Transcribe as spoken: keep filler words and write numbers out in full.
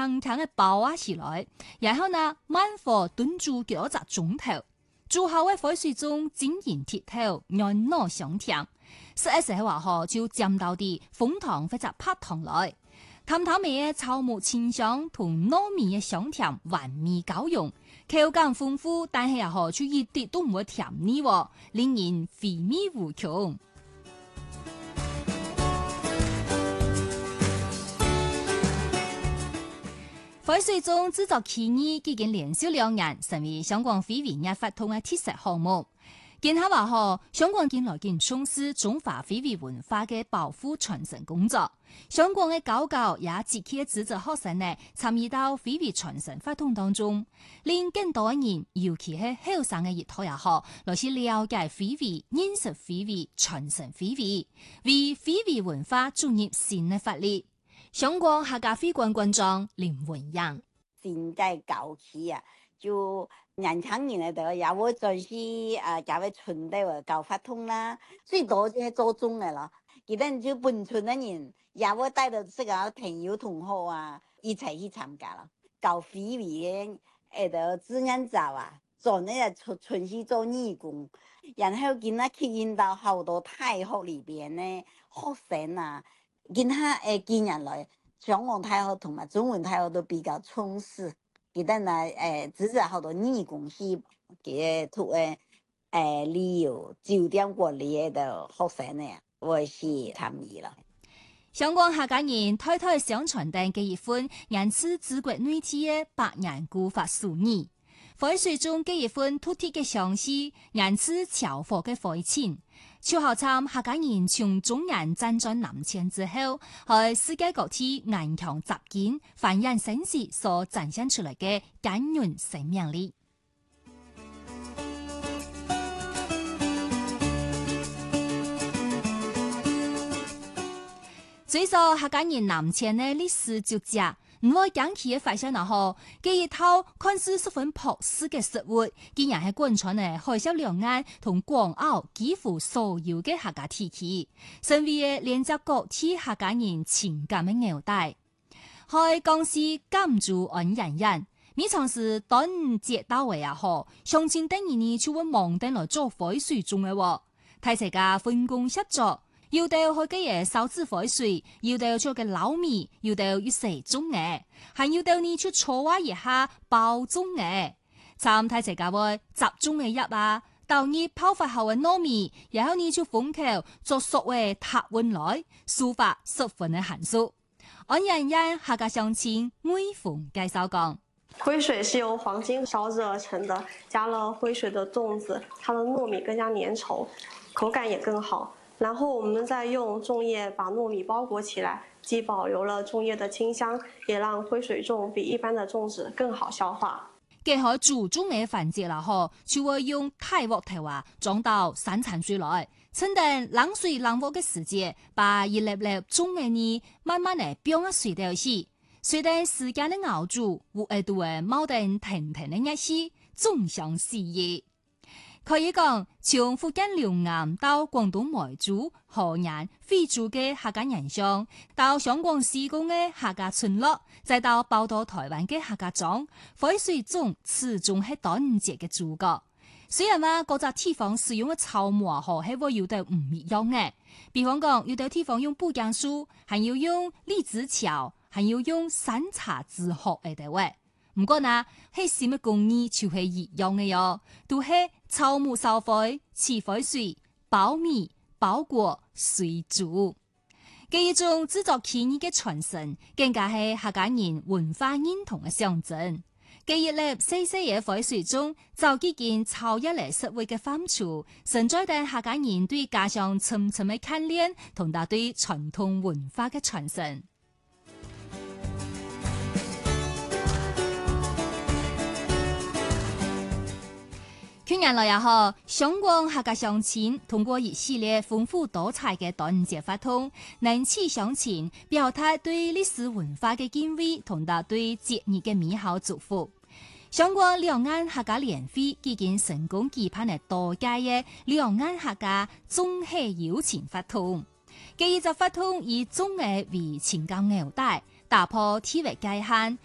輕輕嘅包啊起來，然後呢慢火燉煮幾個鐘頭，煮好嘅火水中晶瑩剔透，讓糯香甜。食嘅時候話嗬，就沾到啲楓糖或者白糖來，淡淡味嘅草木清香同糯米嘅香甜完美交融，口感豐富，但係又嗬就一啲都唔會甜膩，令人回味無窮。火水粽製作期間已經連續兩年，成為香港非遺藝發通嘅特色項目。見下話嗬，香港近來更重視中華非遺文化嘅保護傳承工作。香港嘅高校也積極資助學生呢參與到非遺傳承活動當中，令更多人，尤其係後生嘅一代也好，來去了解非遺、認識非遺、傳承非遺，為非遺文化注入新嘅活力。香港客家非官軍長林文陽， 現在搞起啊，就年輕人嚟到也會再去啊，搞啲村的搞發通啦，最多就係做中嘅咯。而家就本村嘅人也會帶到這個朋友同學啊，一齊去參加咯。搞非遺嘅誒，到志願者啊，做呢個村村去做義工，然後見他吸引到好多大學裏邊呢學生啊。見他誒見人來，香港大學同埋中文大學都比較重視，記得呢誒，支持好多義工去嘅圖誒誒旅遊酒店管理嘅學生呢，我是參與了。 香港客家人代代相傳定嘅一款源自中國內地嘅百年古法素語，火水中嘅一款土地嘅相似，源自潮火嘅火情。超後參客家人從中原輾轉南遷之後，喺世界各地頑強集結，繁衍生息所展現出來嘅堅韌生命力。追溯客家人南遷嘅歷史足跡。唔會講起嘅發現啊！嗬，佢一套看似十分樸實嘅食物，竟然係貫穿嘅海峽兩岸同港澳幾乎所有嘅客家地區，成為連接各地客家人情感嘅紐帶。喺江西贛州安仁人，每場是端午節到位啊！嗬，鄉親等人呢就會忙定來做火水粽嘅喎，大家分工合作。要到去嘅嘢燒製火水，要到做嘅撈米，要到要食粽嘅，還要到你去搓挖一下包粽嘅。參睇齊家會集中嘅一啊，到你泡發後嘅糯米，然後你就封口做熟嘅塔溫來，抒發十分嘅含蓄。安仁人客家鄉親每逢介紹講， 灰水是由黃金燒製而成的，加了灰水的粽子，它的糯米更加粘稠，口感也更好。然後我們再用粽葉把糯米包裹起來，既保留了粽葉的清香，也讓灰水粽比一般的粽子更好消化。 結合煮粽嘅環節啦，嗬，就會用大鍋頭啊裝到三層水來，趁等冷水冷鍋嘅時節，把一粒粒粽嘅呢慢慢嚟飆喺水底去，隨着時間嘅熬煮，有一度嘅冒定騰騰嘅熱氣，粽香四溢。可以講，從福建龍岩到廣東梅州、河南、惠州嘅客家人鄉，到香港西貢嘅客家村落，再到報道台灣嘅客家莊，火水粽始終係端午節嘅主角。雖然話各個地方使用嘅草木啊，係會有得唔一樣嘅，比方講有啲地方用布莢樹，還要用荔枝橋，還要用山茶子殼嚟嘅喂。唔過呢，係什麼工藝就係一樣嘅喲，都係草木燒火、起火水、包米、包裹、水煮。嘅一種製作技藝嘅傳承，更加係客家人文化認同嘅象徵。嘅一粒細細嘅火水中，就幾件超一嚟實惠嘅範疇，承載住客家人對家鄉深深嘅眷戀，同埋對傳統文化嘅傳承。去年來也好，香港客家鄉親通過一系列豐富多彩嘅端午節活動，能啟鄉親表達對歷史文化嘅敬畏，同埋對節日嘅美好祝福。香港兩岸客家聯會已經成功舉辦了多屆嘅兩岸客家綜合友情活動，這一集活動以綜藝為情感紐帶，打破地域界限，